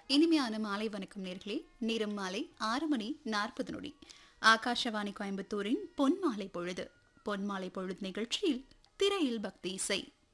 இனிமையான மாலை வணக்கம் நேர்களே. நேரம் மாலை 6:40. ஆகாஷவாணி கோயம்புத்தூரின் பொன்மாலை பொழுது. பொன்மாலை பொழுது நிகழ்ச்சியில் திரையில் பக்தி இசை.